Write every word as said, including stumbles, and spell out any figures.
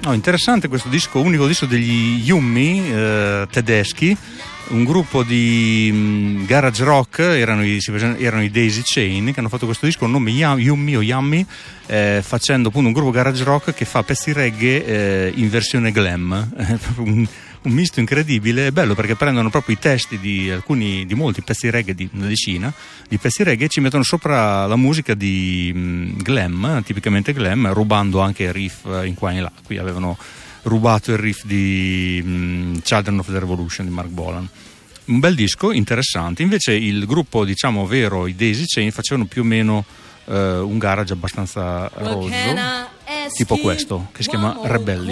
No, interessante questo disco, unico disco degli Yummy eh, tedeschi, un gruppo di mh, garage rock, erano i, erano i Daisy Chain, che hanno fatto questo disco, il nome Yummy o Yummy, eh, facendo appunto un gruppo garage rock che fa pezzi reggae eh, in versione glam, un, un misto incredibile. È bello perché prendono proprio i testi di alcuni, di molti pezzi reggae, di una decina di pezzi reggae, e ci mettono sopra la musica di mh, glam, tipicamente glam, rubando anche riff in qua e in là. Qui avevano rubato il riff di mh, Children of the Revolution di Mark Bolan. Un bel disco, interessante. Invece il gruppo, diciamo, vero, i Daisy Chain, facevano più o meno uh, un garage abbastanza rozzo, tipo questo, che si chiama Rebellion.